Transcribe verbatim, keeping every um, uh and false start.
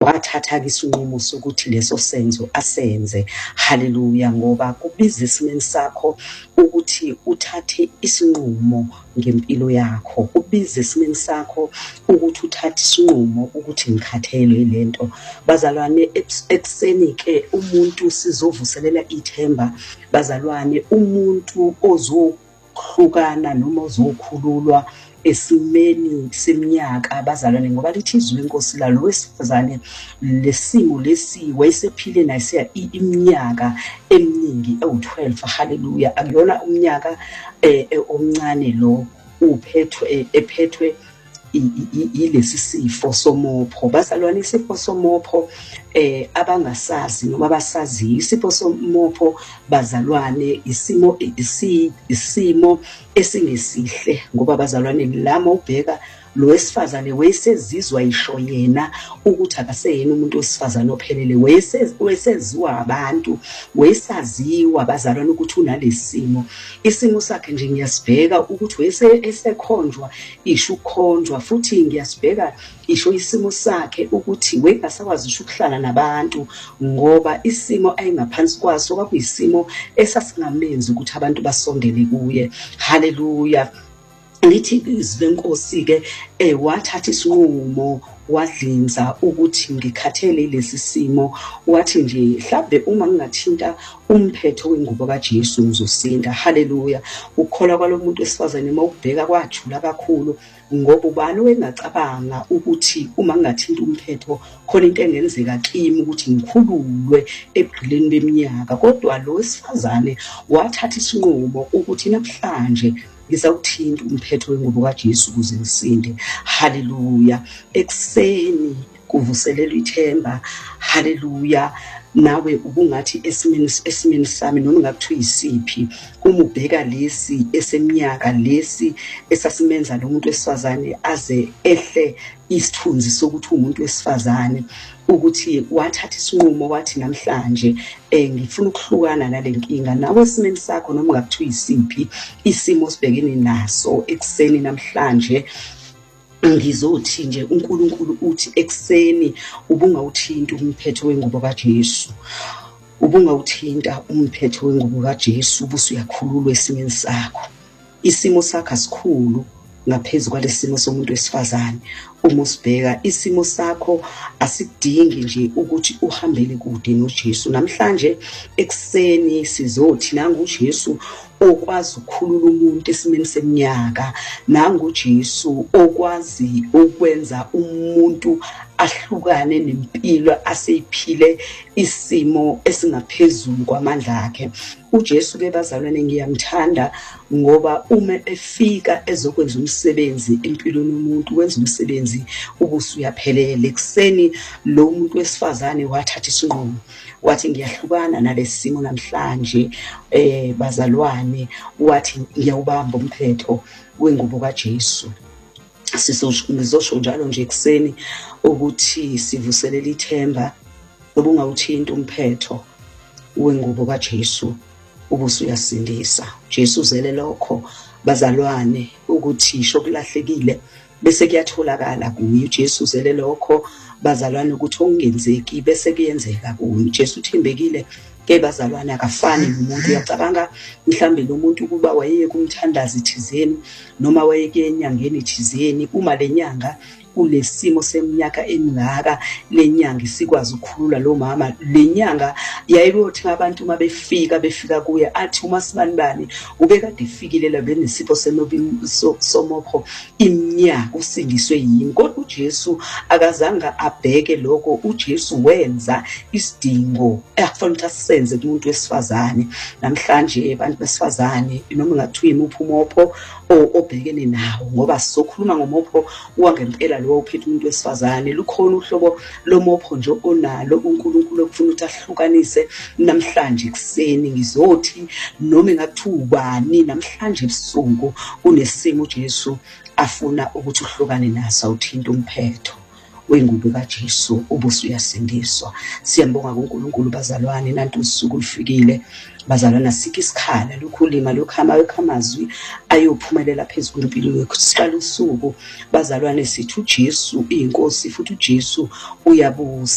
wathatha isinqumo sokuthi leso senzo asenze. Haleluya. Ngoba kubiza esimeni sakho ukuthi uthathe isinqumo ngempilo yakho, kubiza esimeni sakho ukuthi uthathe isinqumo ukuthi ngikhathelwe lento. Bazalwane, ekuseni ke umuntu sizovuselela ithemba. Bazalwane, umuntu ozohlukana noma ozokhululwa esimeni seminyaka, bazalwane, ngoba lithi izwi lenkosi lalo wesifazane lesimo lesi wayesephile nayise iminyaka eminingi ewu twelve. Haleluya. Akuyona umnyaka omncane lo uphethwe ephethwe ilesi sifo somopho. Bazalwane, isifo somopho eh abangasazi noma abasaziyo, isifo somopho bazalwane isimo isimo esingesihle. Ngoba bazalwane, lama ubheka lo wesifazane wayesezizwa isho yena ukuthi akaseyena umuntu wesifazane ophelele, wayeseziwa abantu, wayesaziwa bazalwane ukuthi unalesimo. Isimo sakhe nje ngiyasibheka ukuthi wayese esekhonjwa isho ukhonjwa, futhi ngiyasibheka isho isimo sakhe ukuthi wengasakwazi ukuhlala nabantu ngoba isimo ayengaphansi kwaso kwakuyisimo esasingamenzi ukuthi abantu basondele kuye. Haleluya. Lithi izwi lenkosi ke eh wathatha isinqumo, wadlinza ukuthi ngikhathele lesi simo. Wathi nje mhlawumbe uma ngingathinta umphetho wengubo kaJesu ngizosinda. Haleluya. Ukukholwa kwalomuntu wesifazane mawubheka kwajula kakhulu, ngoba ubani wengacabanga ukuthi uma ngingathinta umphetho khona into engenzeka kimi ukuthi ngikhululwe ebugqileni beminyaka. Kodwa lo wesifazane wathatha isinqumo ukuthi namhlanje ngizawuthinta umphetho wengubo kaJesu ukuze ngisinde. Haleluya. Ekseni kuvuselelwa ithemba. Haleluya. Nawe ubungathi esimeni esimeni sami noma ngakuthiwa isiphi, uma ubheka lesi eseminyaka lesi esasimenza lo muntu wesifazane aze ehle isithunzi sokuthi umuntu wesifazane, ukuthi wathatha isinqumo wathi namhlanje eh ngifuna ukuhlukana nale nkinga. Nawe esimeni sakho noma ngakuthiwa isiphi isimo sibhekene naso ekseni namhlanje, ngizothi nje uNkulunkulu uthi ekseni ubungawuthinta umphetho wengubo kaJesu, ubungawuthinta umphetho wengubo kaJesu ubusuyakhululwa esimeni sakho. Isimo sakho asikhulu ngaphezulu kwalesimo somuntu wesifazane. Uma usibheka isimo sakho asidingi nje ukuthi uhambele kude noJesu. Namhlanje ekseni sizothi nangu uJesu okwazi ukukhulula umuntu esimeni seminyaka, nangu uJesu okwazi ukwenza umuntu ahlukane nempilo aseyiphile isimo esingaphezulu kwamandla akhe. uJesu ke bazalwane ngiyamthanda ngoba uma efika ezokwenza umsebenzi empilweni yomuntu, wenza umsebenzi ubusuyaphelele. Ekseni lo muntu wesifazane wathatha isinqumo wathi ngiyahlukana nalesimo namhlanje. Eh bazalwane, wathi ngiyawubamba umphetho wengubo kaJesu. Sizosho njalo nje ekseni ukuthi sivuselela ithemba, obungawuthinta umphetho wengubo kaJesu ubusuyasindisa. Jesu uzele lokho bazalwane ukuthi isho kulahlekile bese kuyatholakala kuye. uJesu uzele lokho bazalwane ukuthi okungenzeki bese kuyenzeka kuye. uJesu uthembekile ke bazalwane, akafani nomuntu. Uyacabanga mhlambe lo muntu kuba wayeye kumthandazi thizeni noma wayeke enyangeni thizeni, uma lenyanga kulesimo seminyaka emingaka lenyanga isikwazi ukukhulula lo mama, lenyanga yayirothi abantu uma befika befika kuye athi uma sibanibani ubekade efikile la benesipho somopho iminyaka usindiswe yini. Kodwa uJesu akazanga abheke lokho. uJesu wenza isidingo akufanele asenze kumuntu wesifazane. Namhlanje abantu besifazane noma ngathiwa imuphi umopho obhekene nawo, ngoba sizokhuluma ngomopho wangempela lo uphethe umuntu wesifazane. Lukhona uhlobo lomopho nje onalo uNkulunkulu okufuna ukuthi ahlukanise. Namhlanje ekseni ngizothi noma ngakuthiwa ubani namhlanje ebusuku unesimo uJesu afuna ukuthi uhlukane naso, uthinta umphetho wengubo kaJesu ubusuyasindiswa. Siyambonga kuNkulunkulu bazalwane, nantu usuku lufikile bazalwana. Sikho isikhala lokhulima lokhama wekhamazwi ayophumelela phezulu kwempilo yethu. Siqala usuku bazalwane sithi uJesu uyinkosi futhi uJesu uyabusa.